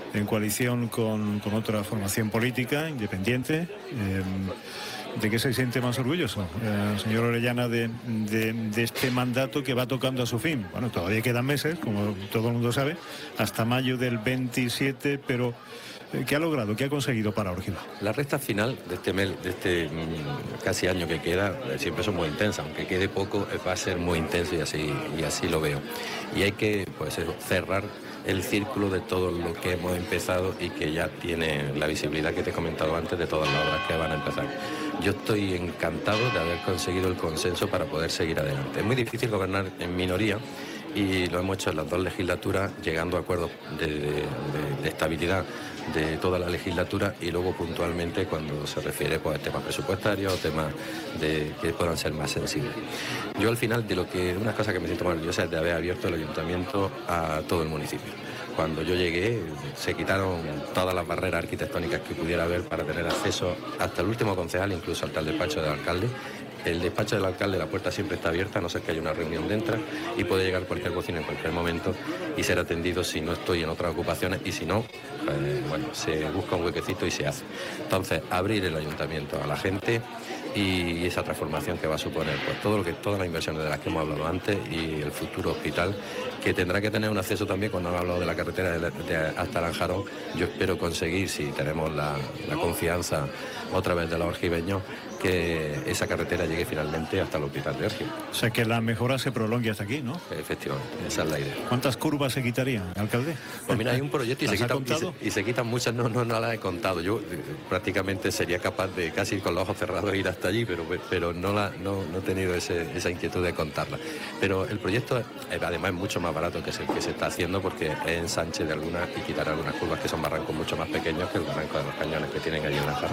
en coalición con otra formación política independiente. ¿De qué se siente más orgulloso, señor Orellana, de este mandato que va tocando a su fin? Bueno, todavía quedan meses, como todo el mundo sabe, hasta mayo del 27, pero ¿qué ha logrado, qué ha conseguido para Órgiva? La recta final de este casi año que queda siempre son muy intensas, aunque quede poco, va a ser muy intenso y así lo veo. Y hay que cerrar el círculo de todo lo que hemos empezado y que ya tiene la visibilidad que te he comentado antes de todas las obras que van a empezar. Yo estoy encantado de haber conseguido el consenso para poder seguir adelante. Es muy difícil gobernar en minoría y lo hemos hecho en las dos legislaturas, llegando a acuerdos de estabilidad de toda la legislatura y luego puntualmente cuando se refiere pues, a temas presupuestarios o temas que puedan ser más sensibles. Yo al final una cosa que me siento orgullosa es de haber abierto el ayuntamiento a todo el municipio. Cuando yo llegué se quitaron todas las barreras arquitectónicas que pudiera haber para tener acceso hasta el último concejal, incluso hasta el despacho del alcalde. El despacho del alcalde, la puerta siempre está abierta, a no ser que haya una reunión dentro, y puede llegar cualquier vecino en cualquier momento y ser atendido si no estoy en otras ocupaciones, y si no, se busca un huequecito y se hace. Entonces, abrir el ayuntamiento a la gente y esa transformación que va a suponer pues todas las inversiones de las que hemos hablado antes y el futuro hospital, que tendrá que tener un acceso también. Cuando hemos hablado de la carretera hasta Lanjarón, yo espero conseguir, si tenemos la confianza otra vez de los orgiveños, que esa carretera llegue finalmente hasta el hospital de Órgiva. O sea, que la mejora se prolongue hasta aquí, ¿no? Efectivamente, esa es la idea. ¿Cuántas curvas se quitarían, alcalde? Pues mira, hay un proyecto y se quitan muchas, no las he contado. Yo prácticamente sería capaz de casi con los ojos cerrados ir hasta allí, pero no he tenido esa inquietud de contarla. Pero el proyecto además es mucho más barato que el que se está haciendo, porque es ensanche de algunas y quitar algunas curvas que son barrancos mucho más pequeños que el barranco de los Cañones que tienen allí en la Jara.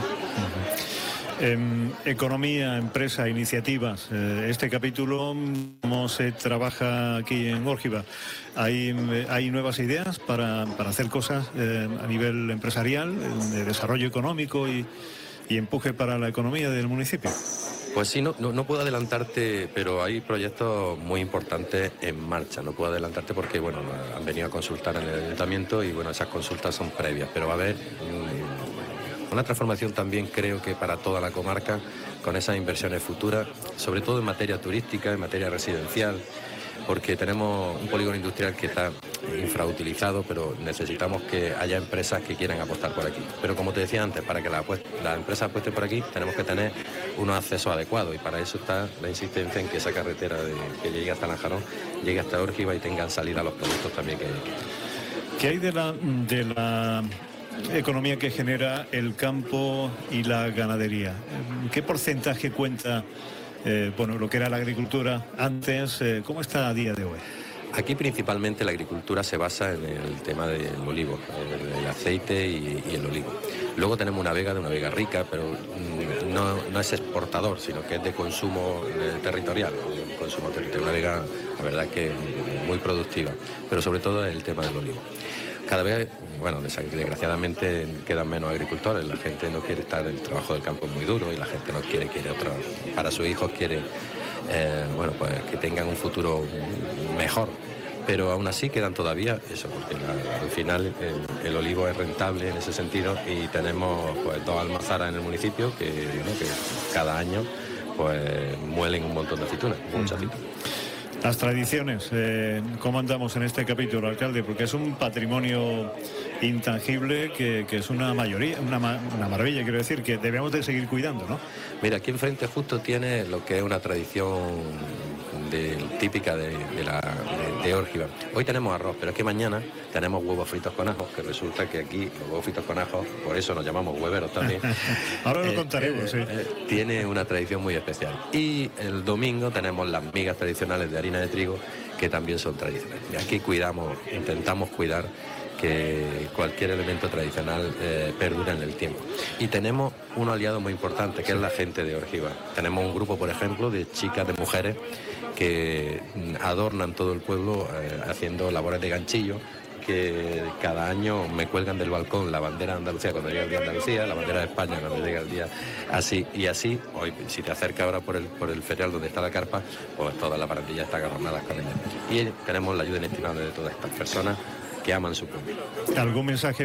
Economía, empresa, iniciativas. Este capítulo, ¿cómo se trabaja aquí en Órgiva? ¿Hay nuevas ideas para hacer cosas a nivel empresarial, de desarrollo económico y empuje para la economía del municipio? Pues sí, no puedo adelantarte, pero hay proyectos muy importantes en marcha. No puedo adelantarte porque, han venido a consultar en el ayuntamiento y, esas consultas son previas. Pero va a haber una transformación también, creo que para toda la comarca, con esas inversiones futuras, sobre todo en materia turística, en materia residencial, porque tenemos un polígono industrial que está infrautilizado, pero necesitamos que haya empresas que quieran apostar por aquí. Pero como te decía antes, para que las empresas apuesten por aquí, tenemos que tener unos accesos adecuados, y para eso está la insistencia en que esa carretera que llegue hasta Lanjarón llegue hasta Órgiva y tengan salida los productos también que hay aquí. ¿Qué hay de la economía que genera el campo y la ganadería? ¿Qué porcentaje cuenta lo que era la agricultura antes? ¿Cómo está a día de hoy? Aquí principalmente la agricultura se basa en el tema del olivo, el aceite y el olivo. Luego tenemos una vega rica, pero no es exportador, sino que es de consumo territorial, una vega, la verdad, que muy productiva, pero sobre todo el tema del olivo. Cada vez, desgraciadamente quedan menos agricultores, la gente no quiere estar, el trabajo del campo es muy duro y la gente no quiere otro, para sus hijos quiere, que tengan un futuro mejor. Pero aún así quedan todavía eso, porque al final el olivo es rentable en ese sentido, y tenemos 2 almazaras en el municipio que cada año muelen un montón de aceitunas, muchas aceitunas. Las tradiciones, ¿cómo andamos en este capítulo, alcalde? Porque es un patrimonio intangible que es una maravilla, quiero decir, que debemos de seguir cuidando, ¿no? Mira, aquí enfrente justo tiene lo que es una tradición típica de Órgiva. Hoy tenemos arroz, pero es que mañana tenemos huevos fritos con ajo, que resulta que aquí los huevos fritos con ajo, por eso nos llamamos hueveros también. Ahora lo contaremos, sí. Tiene una tradición muy especial. Y el domingo tenemos las migas tradicionales de harina de trigo, que también son tradicionales. Y aquí intentamos cuidar que cualquier elemento tradicional perdure en el tiempo. Y tenemos un aliado muy importante, que es la gente de Órgiva. Tenemos un grupo, por ejemplo, de chicas, de mujeres, que adornan todo el pueblo haciendo labores de ganchillo, que cada año me cuelgan del balcón la bandera de Andalucía cuando llega el día de Andalucía, la bandera de España cuando llega el día así, hoy si te acercas ahora por el ferial donde está la carpa, pues todas las barandillas están adornadas con ella. Y tenemos la ayuda inestimable de todas estas personas que aman su pueblo. ¿Algún mensaje